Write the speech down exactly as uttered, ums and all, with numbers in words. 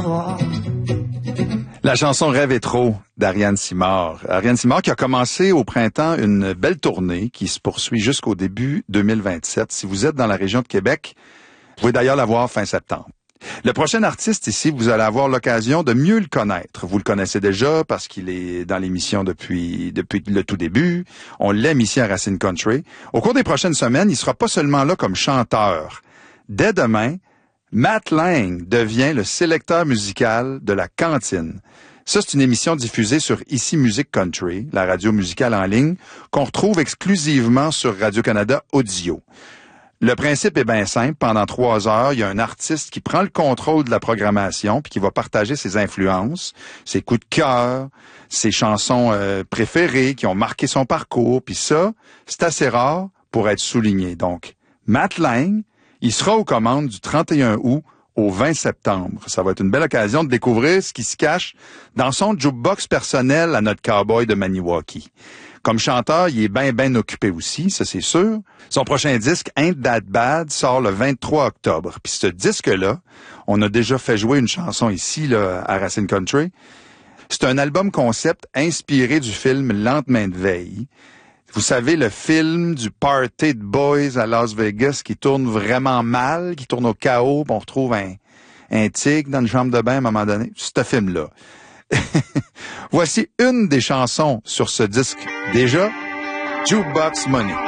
voir. La chanson Rêve et trop d'Ariane Simard. Ariane Simard qui a commencé au printemps une belle tournée qui se poursuit jusqu'au début deux mille vingt-sept. Si vous êtes dans la région de Québec, vous pouvez d'ailleurs la voir fin septembre. Le prochain artiste ici, vous allez avoir l'occasion de mieux le connaître. Vous le connaissez déjà parce qu'il est dans l'émission depuis depuis le tout début. On l'aime ici à Racine Country. Au cours des prochaines semaines, il sera pas seulement là comme chanteur. Dès demain, Matt Lang devient le sélecteur musical de la Cantine. Ça, c'est une émission diffusée sur Ici Musique Country, la radio musicale en ligne, qu'on retrouve exclusivement sur Radio-Canada Audio. Le principe est bien simple. Pendant trois heures, il y a un artiste qui prend le contrôle de la programmation puis qui va partager ses influences, ses coups de cœur, ses chansons euh, préférées qui ont marqué son parcours. Puis ça, c'est assez rare pour être souligné. Donc, Matt Lang, il sera aux commandes du trente et un août au vingt septembre. Ça va être une belle occasion de découvrir ce qui se cache dans son jukebox personnel à notre cowboy de Maniwaki. Comme chanteur, il est bien, bien occupé aussi, ça c'est sûr. Son prochain disque, Ain't That Bad, sort le vingt-trois octobre. Puis ce disque-là, on a déjà fait jouer une chanson ici là, à Racine Country. C'est un album concept inspiré du film Lendemain de veille. Vous savez, le film du party de boys à Las Vegas qui tourne vraiment mal, qui tourne au chaos, puis on retrouve un, un tigre dans une chambre de bain à un moment donné. C'est ce film-là. Voici une des chansons sur ce disque. Déjà, Jukebox Money.